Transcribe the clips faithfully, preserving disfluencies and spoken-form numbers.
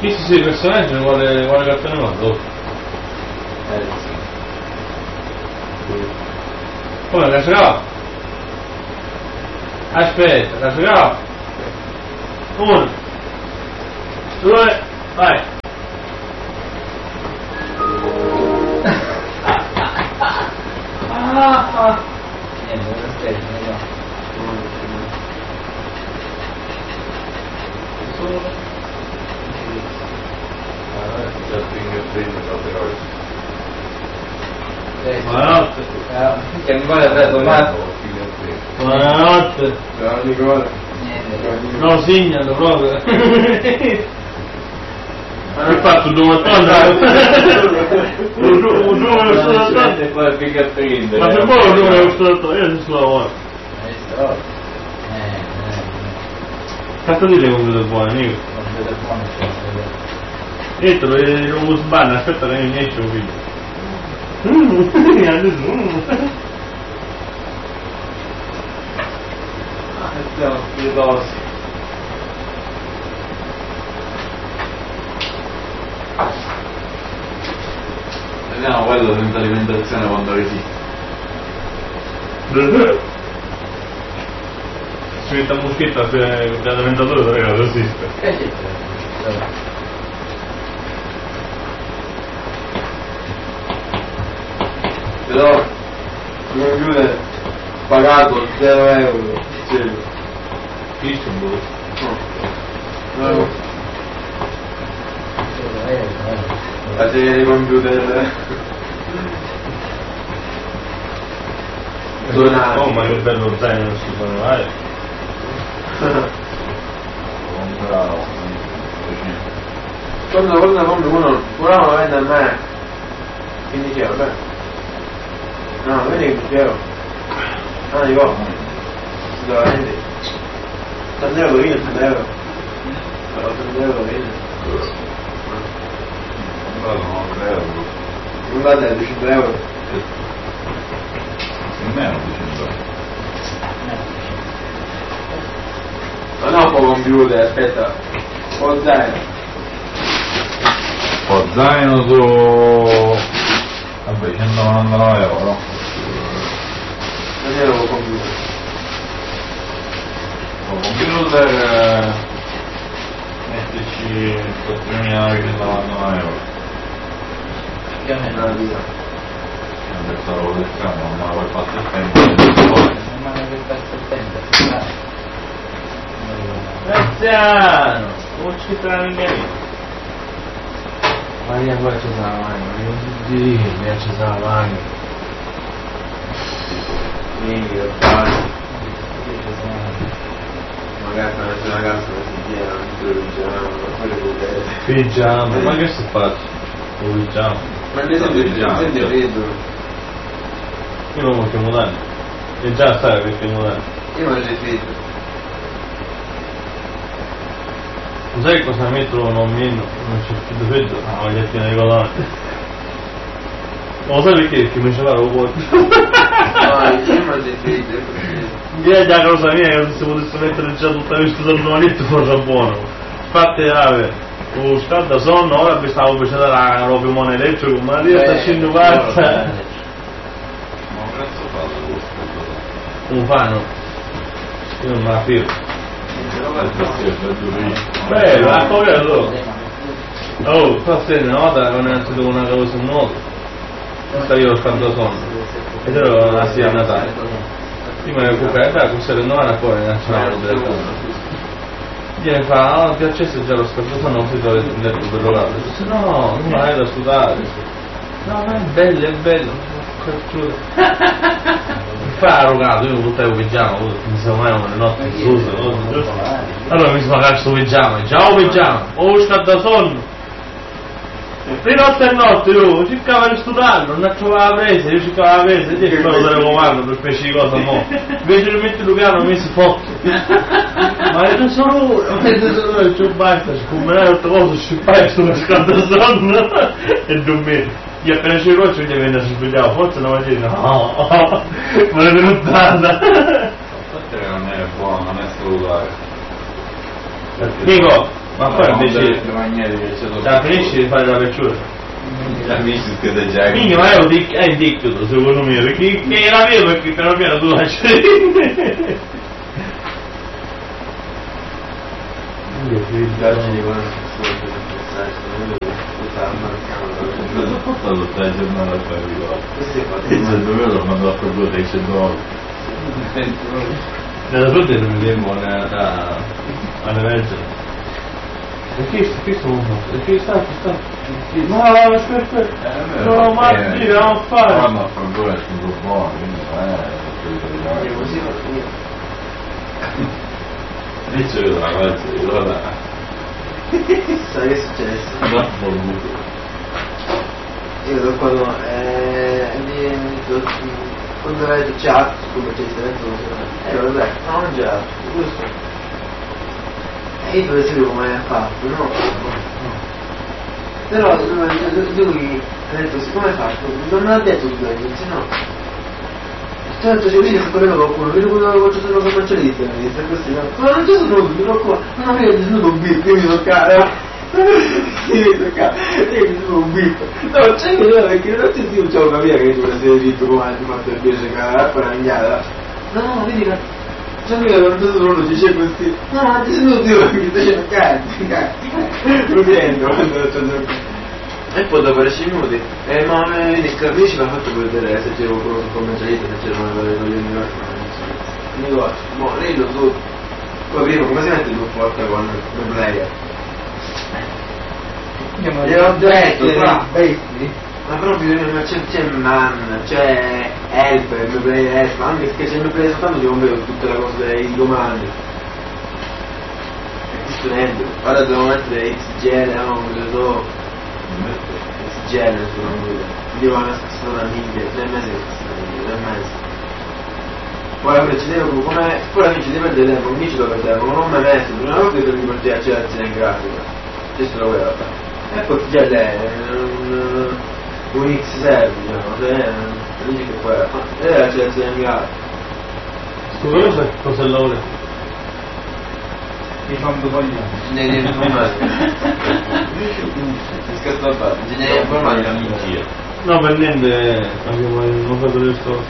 Sì, sì, sì, il personaggio vuole, vuole cartone animato. Eh sì. Come la giocava? Aspetta, la giocava? Uno, due, vai. Ah, ah. Niente, non aspetta, no. Solo. Buonanotte. Che ancora è domani. Buonanotte. Ciao Nicola. Niente. No, signalo proprio. Che fatto due un numero sto E poi figa a prendere. ma se poi un numero sto io adesso lavoro. Eh, sto. Eh, eh. Cazzo di le computer buone, amico. Non vedo buono, cioè. E te lo non sbanna, aspetta che mi esce un video. Mm, adesso. Ah, stiamo più dosi. Vediamo quello senza alimentazione quando resiste. Si mette a moschetta se l'alimentatore raga resiste. Che c'è? Però il computer pagato zero euro. Sì. Istanbul. No. No. La serie di computer suonati. Oh, ma che bello zaino non si può fare. Quando quando compri uno, uno lo vende a me quindici euro, beh. No, vedi quindici euro. No, dico, si dove vendi? ottanta euro vino, ottanta euro. ottanta euro vino. nove euro. Guardate, è duecento euro. Nemmeno duecento euro. Ma no, po' computer, aspetta. Po' zaino. Po' zaino su... vabbè, centonovantanove euro. Non ero po' computer. Po' computer... Eh, mettici quattromilacentonovantanove euro. Più o meno. Adesso lo collezione, non me la vuoi fare il tempo. Non mi hanno detto a settembre. Graziano, non ci tranne. Maria qua c'è la mano, Dio, mi ha acceso la mano. Dio, dai. Magari c'è una casa che si tiene, non si pigiama, quello che Pigiama, ma che si faccia? O pigiama? ma ne senti il freddo? Io non voglio mutare. E già sai perché mutare. Io non c'è freddo. Lo sai cosa mettono non meno? Non c'è più freddo? La magliettina di cotone. Ma lo sai perché? Perché mi ci pare un po'. No, io non c'è freddo, è così. Direi la cosa mia è che se potesse mettere già tutta questa salmonetta fosse buono. Infatti ave, lo scalda sonno, ora mi stavo facendo la rovimone elettrico, ma io sto scendendo guarda. Ma un prezzo fatto questo? Un fano. Io non me la firmo. Beh, Beh, ma poi allora. Oh, forse è nota che non è andato una cosa nuova. Questa io lo scaldo sonno. E te lo la sia a Natale. Prima che coperta, questa del novanta poi ne facciamo del fondo. Viene fa, oh ti ho acceso già lo scaldo, non si trova il letto per l'orario. Dice no, non hai da sudare. No, ma è bello, è bello. Fa arrogato, io tutto il pigiama, mi sa mai una notte scusa, allora mi sono cagato sto pigiama, ciao pigiama, oh scalda sonno. Di notte e notte io cercavo di studiare, non trovavo la presa, io cercavo la presa, e io me lo telecomando per specie di cosa mo. Invece di mettere Luciano mi si fotte. Ma è tesoro, ma è tesoro, c'è un basta, scommenare altre cose, scippare sto scalda sonno e dormire. Io appena ci roccio gli viene a svegliare, forse una mattina, no, me l'è venuta. Forse non è buono, non è salutare. Dico, Ma poi invece la finisci di fare la pecciura. La finisci che da già. Quindi ma è un dic- è indicto secondo me, perché che la vedo perché piano piano tu la scegli. Cosa ho fatto lo stai giornata a fare il dove l'ho mandato proprio dai cedoli. Nella sorte non mi devo da alle mezze. Perché questo non fa? Perché sta, sta. No, aspetta, aspetta. No, ma ti non fare. No, ma proprio è tutto buono, quindi non è Così va finito. Dice vedo la mezza, allora. Sai che è successo? Non voluto. Io da quando eh, di, quando hai detto chat come c'è dentro eh vabbè non già giusto e io dovevo sapere come hai fatto no? Però lui ha detto siccome hai fatto non me l'ha detto tu all'inizio no certo se vedi che quello qualcuno vedo quello che c'è solo commercialista mi dice così no ma non c'è solo uno qua non mi ha detto un bip io mi toccare mi toccare io mi sono un bip no c'è che no perché non c'è più c'è una via che tu la sei detto come hai fatto il piace che era per la minchiata no vedi che c'è mica non c'è solo uno dice così no ma c'è solo Dio che mi sta dicendo cazzo cazzo lo sento quando c'è e poi dopo dieci minuti eh ma vedi il carnice mi ha fatto vedere se c'era quello sul commercialista se c'era una delle coglioni di mi dico boh lei lo so poi prima come si mette più forte con il player gliel'ho detto qua ma proprio c'è, c'è man c'è help il player help anche perché se il player soltanto ti compro tutte le cose dei comandi studente ora devo mettere X G L no quello so X G L sulla guida io ho una stata minchia tre mesi tre mesi poi la ci devo come poi la ci deve perdere tempo non dici dove tempo non mi hai messo una volta che ti porti a accelerazione in grafica questo lo voleva fare e poi X G L è un, un X serve diciamo se dici che poi è l'accelerazione in grafica scusa cosa è l'ora? Mi fa un coglione. Ingegneria informatica. Scherzo a parte. Ingegneria informatica. No, per niente abbiamo non fatto le storie.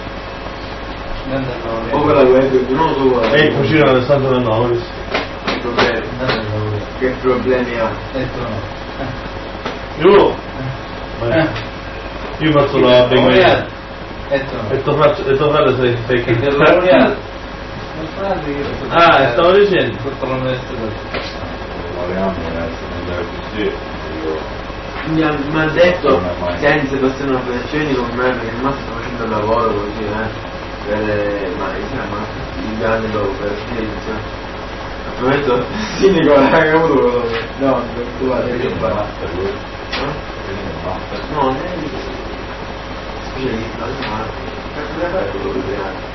O quella web, non lo so. E il cucino è stato da noi. Che problemi? Che problemi ha? Io io faccio la benvenuta. E tu faccio e tu faccio sei sei che ah, stavo dicendo tutto l'università mi ha, mi ha detto senti se passano operazioni con me perché il maestro sta facendo il lavoro così eh per ma insomma il grande dopo per spirito ho detto sì Nicola hai avuto no tu guarda che fare no non è specialista ma per fare quello che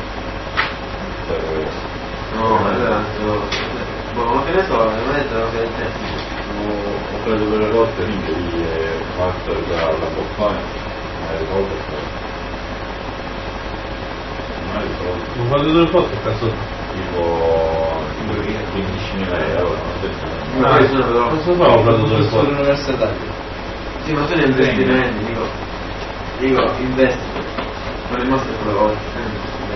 no, esatto. Boh, ma che ne so, non è stato che il tempo. Ho preso quelle lotte lì che lì è fatta dalla bottone, ma è risolto non è risolto. non fate delle foto cazzo Tipo quindicimila euro, no, ah, io sono però cosa fa ho preso delle foto universitario. sì, ma sono investimenti, dico dico, investi non è rimasto quelle volte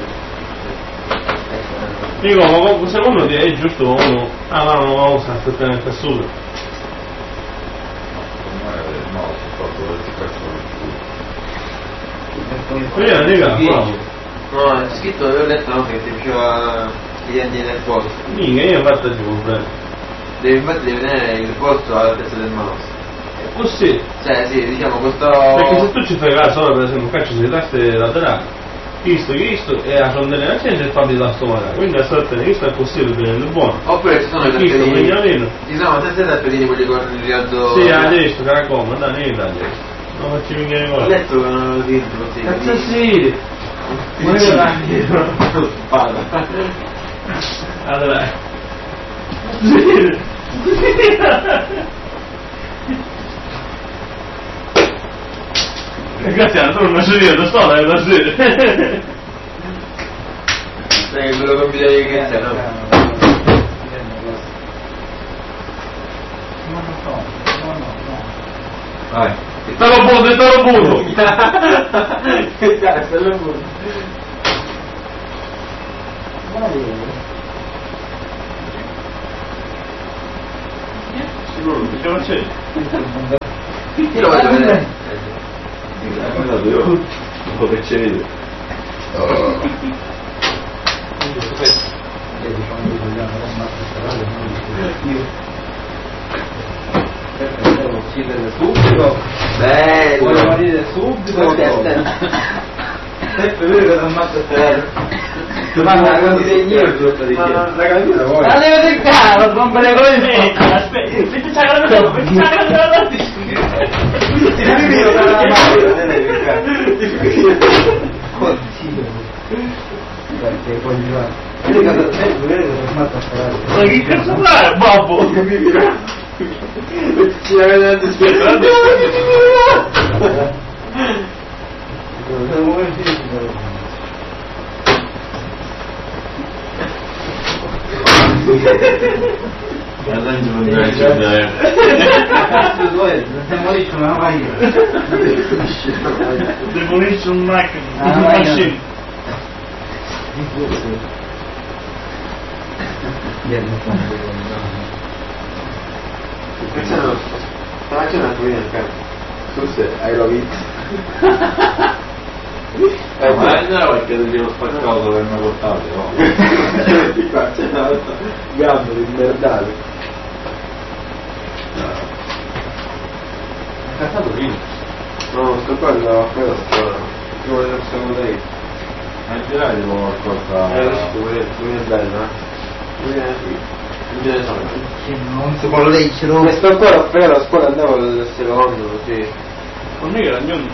dico ma secondo te è giusto uno ah ma non lo usa aspettare nel tessuto no, sono fatto del cazzo io raga no, è scritto, avevo letto no, che ti piaceva gli anni del posto mica io ho fatto il problema devi infatti devi tenere il posto alla testa del mouse così cioè sì, diciamo questo perché se tu ci fai caso ora per esempio calcio sulle taste laterali questo, questo e la sondella accesa e fatti da stomacare quindi a sorte questo è possibile prendere buono oppure ci sono i questo tappetini ci sono tante tappetini quelli con il rialzo sì a destra che racconta dai niente a destra non facci venire ho cosa letto che non lo dico così cazzo sì ma spada allora grazie a tu non ci vedo da sola da sera sai quello che mi devi che c'è no Ma non so, no, no, no. Vai. È stato buono, è stato buono! Che cazzo, è lo buono. Sicuro, che ce la c'è? Io lo voglio vedere. Io dove c'è vede? Devo uccidere subito. Bello. Vuoi morire subito? È vero che non ammazza te. Ma la consigli io tutto di Ma che? non- la canzone la vuoi? La devo del caro, rompere con il Aspetta, aspetta, aspetta, c'è la cosa, c'è la cosa. Ti fidi io dalla Oddio. Perché coglione. Vedi cosa c'è? Vedi cosa smatta sparare. Ma che cazzo fai, babbo? Ci avete dato spiegare. Guarda in giù non ci vedere. Cazzo due, demolisce una macchina. Demolition machine, Ah, machine. Questa no. Sta c'è una tua in campo. Tu sei, hai rovito. Eh, ma non era perché glielo spaccato per una portata, no? Di qua c'è un'altra gamba di merdale. Cazzato lì. No, sto qua andavo a fare la scuola. Io volevo stare lei. Ma in generale devo qualcosa... Eh, adesso tu vuoi vuoi andare, no? Vuoi andare qui? Non ce ne sono. Non si può leggere. Ma sto ancora a fare la scuola, andavo al secondo, così. Non mica la gnonna.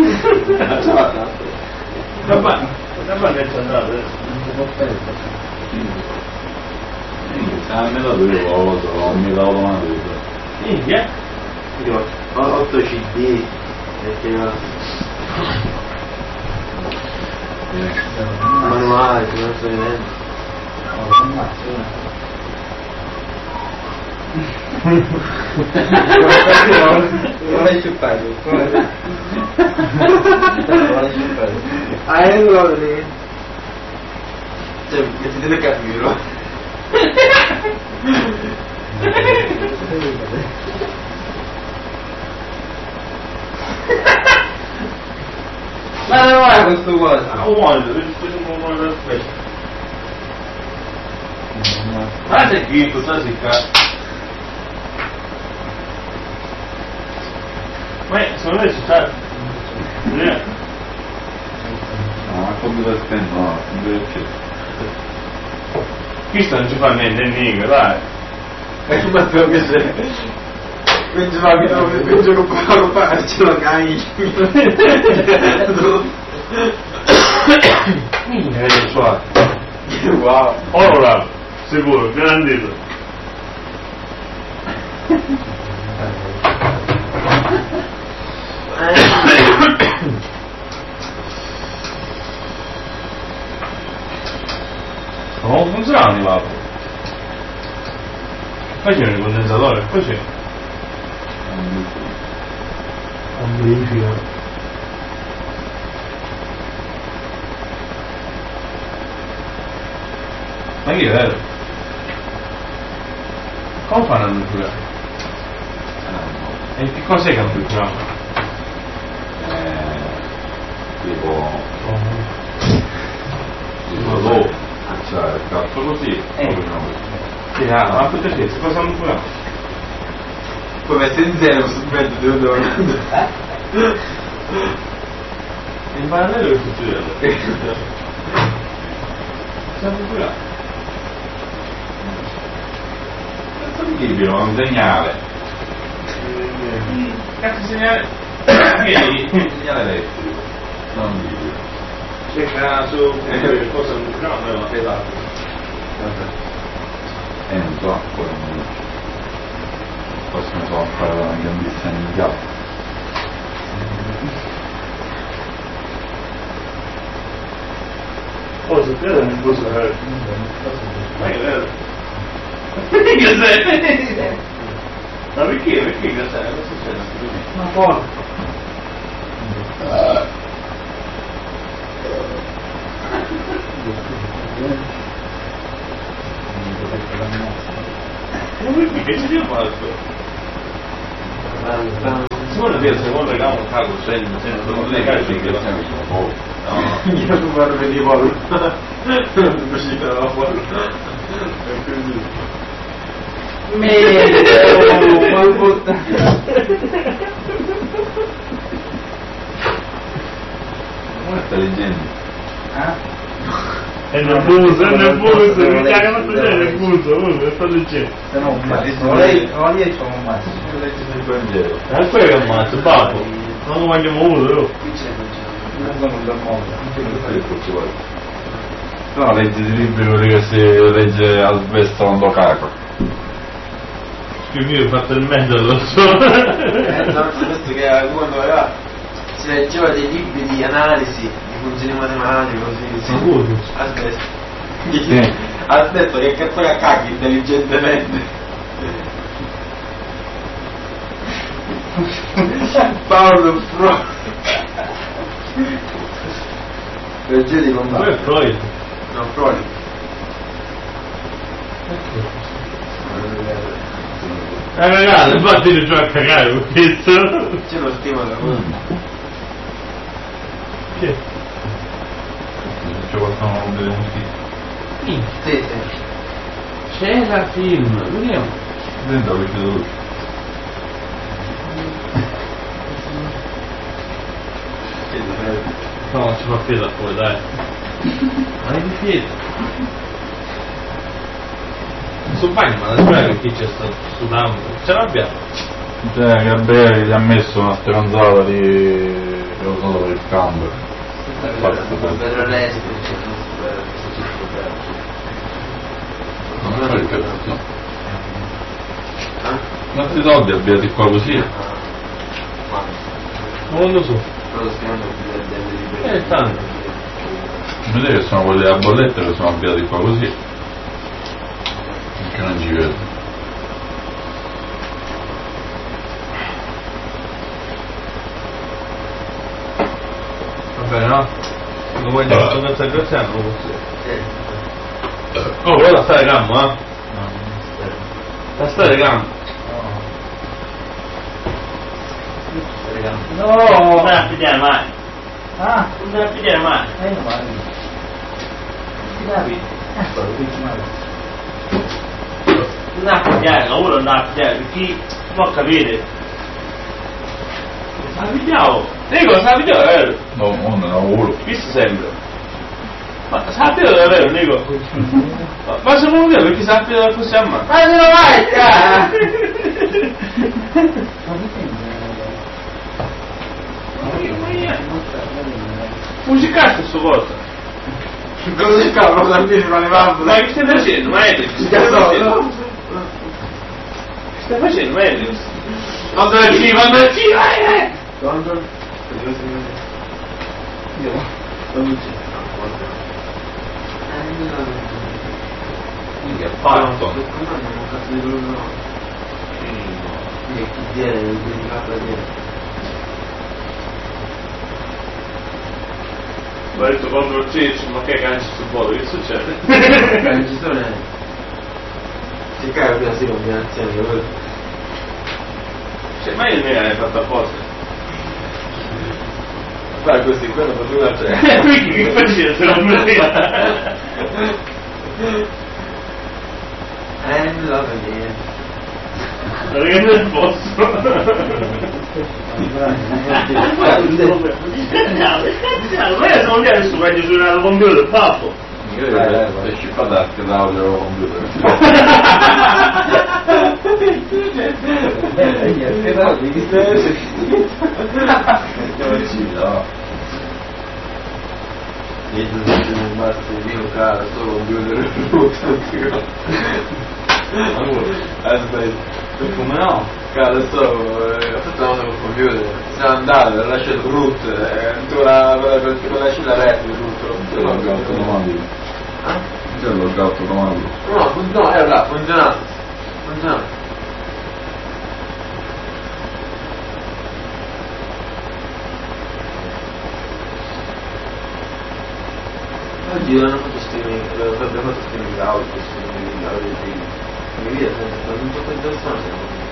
Da parte, da parte c'è andato adesso. Non si può perdere. Se a me la dovevo, non mi davo domande di questo. Minchia? Io ho otto C D, perché io... Manuale, non so niente. Non hai ciuppato. Non hai ciuppato. Ah, è quello lì. Cioè, che si deve capire. Ma non è questo qua. Ah, uomo, questo è un uomo da aspetta. Ma sei qui, cosa si fa? Ma secondo me ci sta. Eh. No, ma computer stand no, computer c'è. Questo non ci fa niente, niente, dai. E tu ma spero che se... Quindi va che non mi gioco qua a farci la cagni. Minchia, vedi qua. Wow. Ora, sicuro, garantito. Non funziona di lato. Poi c'è il condensatore, poi c'è. Amplifica. Ma che è vero? Come fanno a amplificare? E che cos'è che amplifichiamo? Eh, tipo... tipo dopo. Cioè, il cazzo così. Eh. Poi no. Sì, ah, ma perché c'è? Cosa amplifichiamo? Poi metti insieme questo strumento di dove In parallelo che succede? Cosa amplifichiamo? Cazzo di libero, un segnale. Cazzo segnale? Che? Segnale elettrico. Non libero. Cerca su che cosa amplifichiamo? No, esatto. Eh, non so, ancora non... Forse ne so fare una grandissima minchiata. Oh, se te non posso fare. Ma che vero? Che sei? Ma Perché? Perché cosa è? Cosa succede? Ma porca. Ma perché? Che ci sia fatto? Secondo te, secondo me, un caso segno, secondo te, cazzo che siamo un po'. No, io non guardo per di pollo. Non mi uscita la pollo. E quindi... Meo, ma puttana. Come sta leggendo? Eh? È nervoso, è nervoso, mi caga la testa, è nervoso, oh, sta leggendo. Se no un mazzo, lei, no, lì c'ho un mazzo. Legge il Vangelo. Eh, quello che ammazza, babbo. Non lo mangiamo uno, però. Comunque non lo muovo. No, leggi i libri quelli che si legge al svestando caco. Scusi, io ho fatto il mezzo, lo so. Eh, no, questo che quando aveva, si leggeva dei libri di analisi, di funzioni matematiche, così. Sicuro? Aspetta. Sì. Aspetta, che cazzo che cacchi intelligentemente. Paolo Freud. Legge di Quello è combattere. Freud. No, Freud. Eh ragazzi, infatti io gioco a cagare con questo. C'è lo stimolo. Che? C'è qualcuno che non vede un film. Sì, sì. C'è la film, vediamo. Dentro che c'è luce. No, non ci fa pietra poi, dai. Ma è di pietra. Sul bagno, ma la spera che chi c'è sta sudando. Ce l'abbiamo. Cioè, Gabriele gli ha messo una stronzata di... che ho usato per il campo. Pedro Lesti, Non so il cazzo. Quanti soldi abbiate qua così? Non lo so. Però stiamo di Eh, tanto. Vedete che sono quelli della bolletta che sono abbiati qua così. Perché non ci vedo. Vabbè, no? Lo vogliamo uh. questa graziano così. Oh, però la sta di gamma, eh? La sta di gamma. No! Non me la pigliare mai. Ah? Non me la pigliare mai. Eh, no, ma... Ti capi? Eh, quello qui ci male. Non la pigliare, lavoro non la pigliare, perché può capire. La pigliavo. Dico, la pigliavo davvero. No, non è lavoro. Visto sempre. Ma sa pigliare davvero, dico. Ma, ma se non vedo perché sa pigliare così a mano. Ma se lo vai, cara! Ma che sembra? Musicato sto cosa. Cosa si fa? Cosa mi fa le mamme? Ma che stai facendo, maestro? Che stai facendo? Che stai facendo, maestro? Quando è qui, quando è qui, vai, eh! Quando? Io? Quando c'è? Che fatto? Come non ho cazzo di loro? Che chi viene, non ti fa vedere. Ho detto contro il Ciccio, ma che canci sul volo, che succede? Non ci sono neanche. Si caga prima si combinazione, che Cioè, ma io mi hai fatto apposta. guarda questi qua non facevo la c'è. Perché che faceva se non mi Eh, non lo vedere. Perché non posso. Ma io sono lì adesso voglio suonare al computer, pappo. Io devo scippare che l'audio al computer. Dietro non basta il mio caro, solo computer. Aspetta. Come no? Cara, sto, ho fatto una cosa col computer, sono andato, ho lasciato root, eh, tu la, per lasci la rete di tutto. C'è lo gatto automatico. Ah? C'è lo gatto automatico. No, fun- no, era là, funzionava. Funzionava. Oggi hanno fatto streaming, abbiamo fatto streaming audio, streaming audio di mia vita, non so che interessante.